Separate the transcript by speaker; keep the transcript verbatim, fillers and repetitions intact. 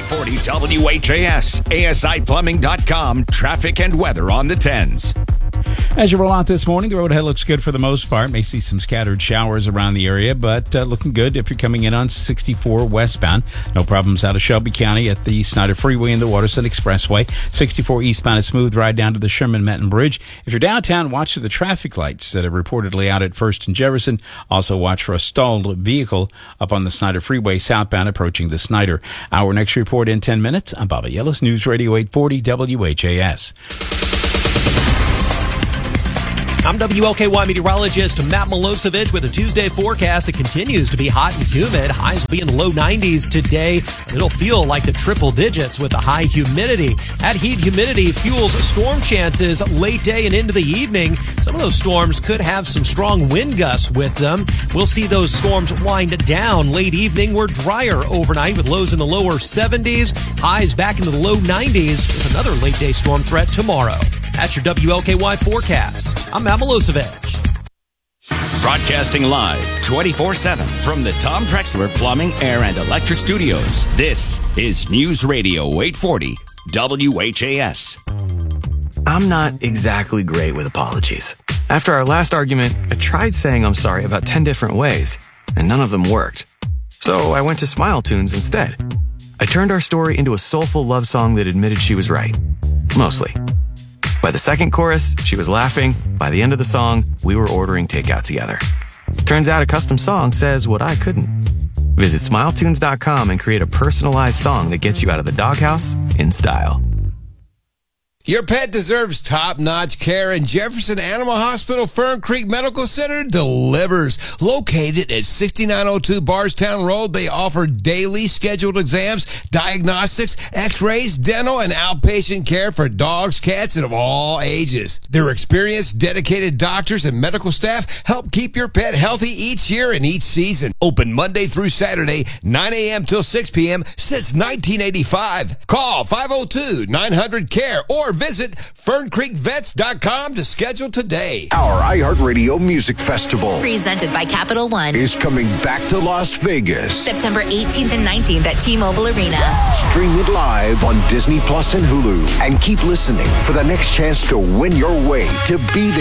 Speaker 1: forty W H A S, A S I plumbing dot com, traffic and weather on the tens.
Speaker 2: As you roll out this morning, the road ahead looks good for the most part. May see some scattered showers around the area, but uh, looking good if you're coming in on sixty-four westbound. No problems out of Shelby County at the Snyder Freeway and the Waterson Expressway. sixty-four eastbound, a smooth ride down to the Sherman-Metton Bridge. If you're downtown, watch for the traffic lights that are reportedly out at First and Jefferson. Also watch for a stalled vehicle up on the Snyder Freeway southbound approaching the Snyder. Our next report in ten minutes. I'm Bobby Yellis, News Radio eight forty W H A S.
Speaker 3: I'm W L K Y meteorologist Matt Milosevic with a Tuesday forecast. It continues to be hot and humid. Highs will be in the low nineties today. It'll feel like the triple digits with the high humidity. That heat humidity fuels storm chances late day and into the evening. Some of those storms could have some strong wind gusts with them. We'll see those storms wind down late evening. We're drier overnight with lows in the lower seventies. Highs back into the low nineties with another late day storm threat tomorrow. That's your W L K Y forecast. I'm Matt Milosevic.
Speaker 1: Broadcasting live twenty-four seven from the Tom Drexler Plumbing, Air, and Electric Studios. This is News Radio eight forty W H A S.
Speaker 4: I'm not exactly great with apologies. After our last argument, I tried saying I'm sorry about ten different ways, and none of them worked. So I went to Smile Tunes instead. I turned our story into a soulful love song that admitted she was right. Mostly. By the second chorus, she was laughing. By the end of the song, we were ordering takeout together. Turns out a custom song says what I couldn't. Visit smile tunes dot com and create a personalized song that gets you out of the doghouse in style.
Speaker 5: Your pet deserves top-notch care, and Jefferson Animal Hospital Fern Creek Medical Center delivers. Located at sixty-nine oh two Barstown Road, they offer daily scheduled exams, diagnostics, x-rays, dental, and outpatient care for dogs, cats, and of all ages. Their experienced, dedicated doctors and medical staff help keep your pet healthy each year and each season. Open Monday through Saturday, nine a.m. till six p.m. since nineteen eighty-five. Call five oh two nine hundred care or visit fern creek vets dot com to schedule today.
Speaker 6: Our iHeartRadio Music Festival,
Speaker 7: presented by Capital One,
Speaker 6: is coming back to Las Vegas.
Speaker 7: September eighteenth and nineteenth at T-Mobile Arena.
Speaker 6: Stream it live on Disney Plus and Hulu. And keep listening for the next chance to win your way to be there.